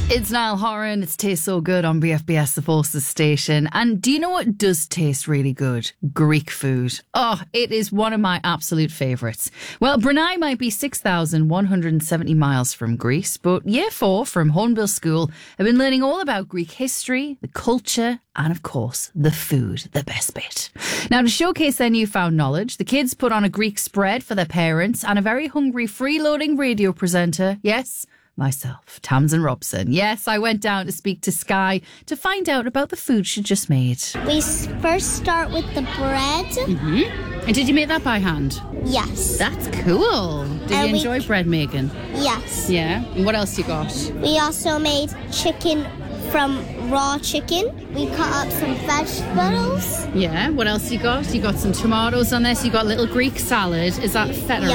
It's Niall Horan. It tastes so good on BFBS, the Forces station. And do you know what does taste really good? Greek food. Oh, it is one of my absolute favourites. Well, Brunei might be 6,170 miles from Greece, but Year 4 from Hornbill School have been learning all about Greek history, the culture, and of course, the food, the best bit. Now, to showcase their newfound knowledge, the kids put on a Greek spread for their parents and a very hungry freeloading radio presenter. Yes, myself, Tamsin Robson. Yes, I went down to speak to Sky to find out about the food she just made. We first start with the bread. Mm-hmm. And did you make that by hand? Yes. That's cool. Did you enjoy bread making? Yes. Yeah? And what else you got? We also made chicken from raw chicken. We cut up some vegetables. Yeah, what else you got? You got some tomatoes on this. You got little Greek salad. Is that feta